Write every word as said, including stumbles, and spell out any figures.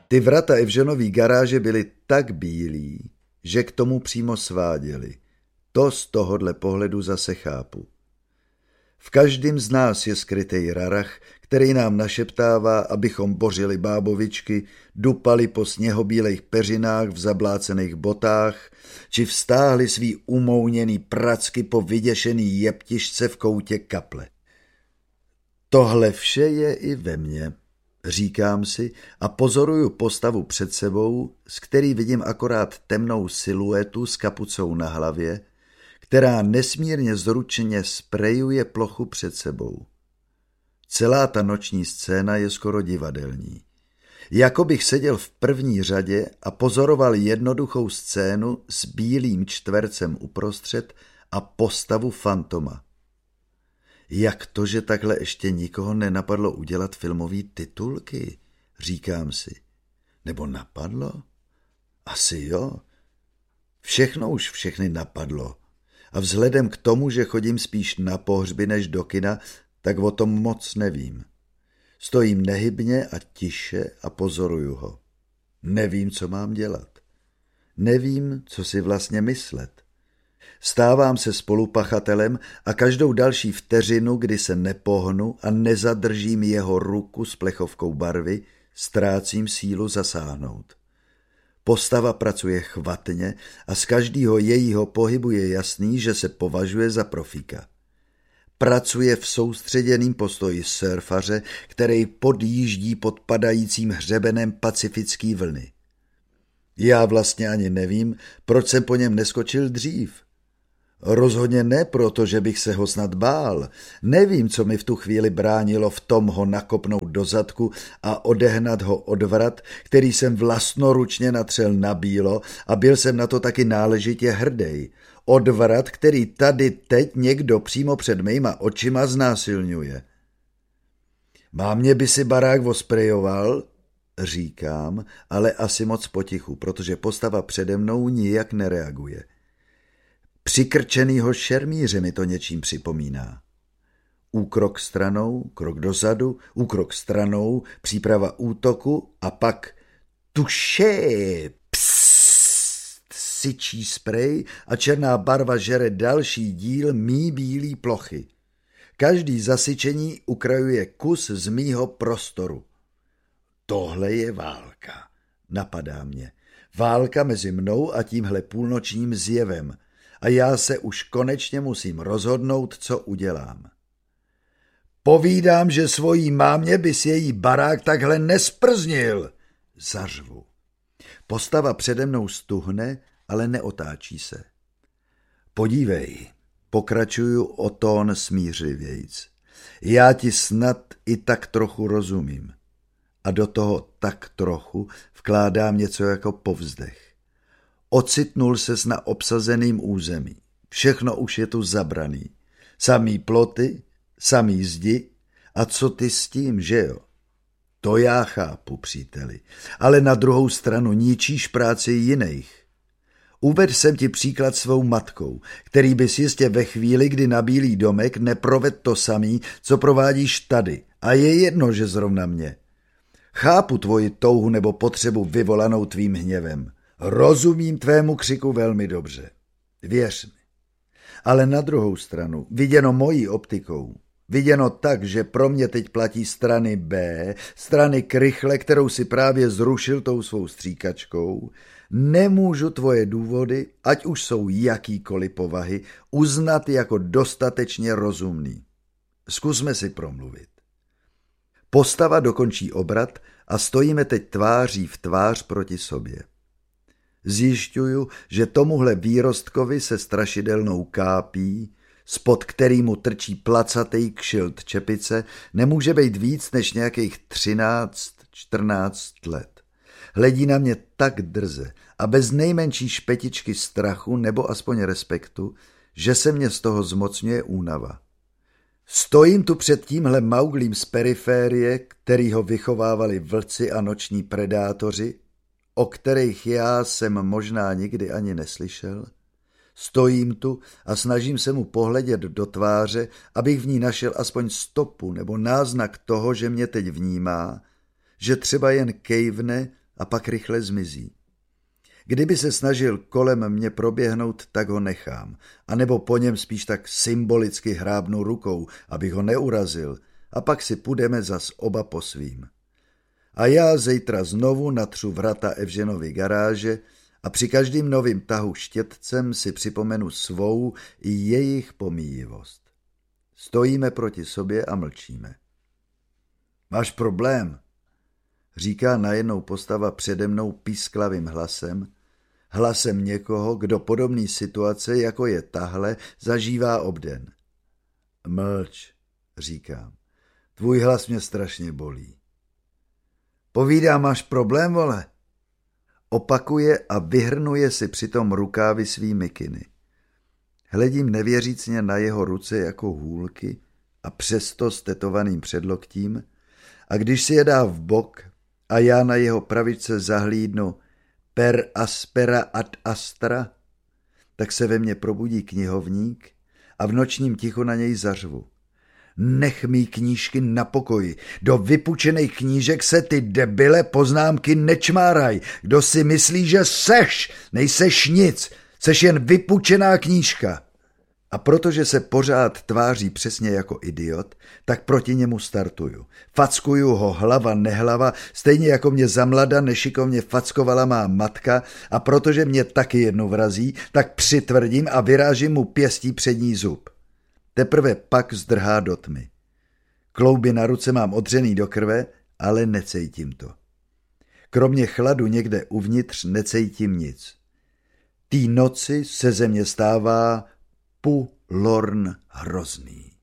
Ty vrata Evženový garáže byly tak bílí, že k tomu přímo sváděly. To z tohohle pohledu zase chápu. V každém z nás je skrytej rarach, který nám našeptává, abychom bořili bábovičky, dupali po sněhobílejch peřinách v zablácených botách, či vstáhli svý umouněný pracky po vyděšený jeptišce v koutě kaple. Tohle vše je i ve mně, říkám si a pozoruju postavu před sebou, z který vidím akorát temnou siluetu s kapucou na hlavě, která nesmírně zručně sprejuje plochu před sebou. Celá ta noční scéna je skoro divadelní. Jako bych seděl v první řadě a pozoroval jednoduchou scénu s bílým čtvercem uprostřed a postavu fantoma. Jak to, že takhle ještě nikoho nenapadlo udělat filmový titulky, říkám si. Nebo napadlo? Asi jo. Všechno už všechny napadlo. A vzhledem k tomu, že chodím spíš na pohřby než do kina, tak o tom moc nevím. Stojím nehybně a tiše a pozoruju ho. Nevím, co mám dělat. Nevím, co si vlastně myslet. Stávám se spolupachatelem a každou další vteřinu, kdy se nepohnu a nezadržím jeho ruku s plechovkou barvy, ztrácím sílu zasáhnout. Postava pracuje chvatně a z každého jejího pohybu je jasný, že se považuje za profíka. Pracuje v soustředěným postoji surfaře, který podjíždí pod padajícím hřebenem pacifický vlny. Já vlastně ani nevím, proč jsem po něm neskočil dřív. Rozhodně ne proto, že bych se ho snad bál. Nevím, co mi v tu chvíli bránilo v tom ho nakopnout do zadku a odehnat ho odvrat, který jsem vlastnoručně natřel na bílo a byl jsem na to taky náležitě hrdej. Odvrat, který tady teď někdo přímo před mýma očima znásilňuje. Mámě by si barák osprejoval, říkám, ale asi moc potichu, protože postava přede mnou nijak nereaguje. Přikrčenýho šermíře mi to něčím připomíná. Úkrok stranou, krok dozadu, úkrok stranou, příprava útoku a pak tuše, psst, syčí sprej a černá barva žere další díl mý bílý plochy. Každý zasyčení ukrajuje kus z mýho prostoru. Tohle je válka, napadá mě. Válka mezi mnou a tímhle půlnočním zjevem. A já se už konečně musím rozhodnout, co udělám. Povídám, že svojí mámě bys její barák takhle nesprznil, zařvu. Postava přede mnou stuhne, ale neotáčí se. Podívej, pokračuju o tón smířlivějc. Já ti snad i tak trochu rozumím. A do toho tak trochu vkládám něco jako povzdech. Ocitnul ses na obsazeným území. Všechno už je tu zabraný. Samý ploty, samý zdi. A co ty s tím, že jo? To já chápu, příteli. Ale na druhou stranu ničíš práci jiných. Uvedl jsem ti příklad svou matkou, který bys jistě ve chvíli, kdy na bílý domek neproved to samý, co provádíš tady. A je jedno, že zrovna mě. Chápu tvoji touhu nebo potřebu vyvolanou tvým hněvem. Rozumím tvému křiku velmi dobře. Věř mi. Ale na druhou stranu, viděno mojí optikou, viděno tak, že pro mě teď platí strany B, strany krychle, kterou si právě zrušil tou svou stříkačkou, nemůžu tvoje důvody, ať už jsou jakýkoliv povahy, uznat jako dostatečně rozumný. Zkusme si promluvit. Postava dokončí obrat a stojíme teď tváří v tvář proti sobě. Zjišťuju, že tomuhle výrostkovi se strašidelnou kápí, spod kterýmu trčí placatej kšilt čepice, nemůže být víc než nějakých třináct, čtrnáct let. Hledí na mě tak drze a bez nejmenší špetičky strachu nebo aspoň respektu, že se mě z toho zmocňuje únava. Stojím tu před tímhle Mauglím z periférie, kterýho vychovávali vlci a noční predátoři, o kterých já jsem možná nikdy ani neslyšel. Stojím tu a snažím se mu pohledět do tváře, abych v ní našel aspoň stopu nebo náznak toho, že mě teď vnímá, že třeba jen kejvne a pak rychle zmizí. Kdyby se snažil kolem mě proběhnout, tak ho nechám, anebo po něm spíš tak symbolicky hrábnu rukou, abych ho neurazil, a pak si půjdeme zas oba po svým. A já zítra znovu natřu vrata Evženovy garáže a při každým novým tahu štětcem si připomenu svou i jejich pomíjivost. Stojíme proti sobě a mlčíme. Máš problém, říká najednou postava přede mnou písklavým hlasem, hlasem někoho, kdo podobný situace, jako je tahle, zažívá obden. Mlč, říkám, tvůj hlas mě strašně bolí. Povídá, máš problém, vole? Opakuje a vyhrnuje si přitom rukávy svý mikiny. Hledím nevěřícně na jeho ruce jako hůlky a přesto s tetovaným předloktím, a když si je dá v bok a já na jeho pravičce zahlídnu per aspera ad astra, tak se ve mně probudí knihovník a v nočním tichu na něj zařvu. Nech mý knížky na pokoji. Do vypučených knížek se ty debile poznámky nečmáraj. Kdo si myslí, že seš, nejseš nic, seš jen vypučená knížka. A protože se pořád tváří přesně jako idiot, tak proti němu startuju. Fackuju ho hlava nehlava, stejně jako mě zamlada nešikovně fackovala má matka, a protože mě taky jednou vrazí, tak přitvrdím a vyrážím mu pěstí přední zub. Teprve pak zdrhá do tmy. Klouby na ruce mám odřený do krve, ale necejtím to. Kromě chladu někde uvnitř necejtím nic. Tý noci se ze mě stává pu lorn hrozný.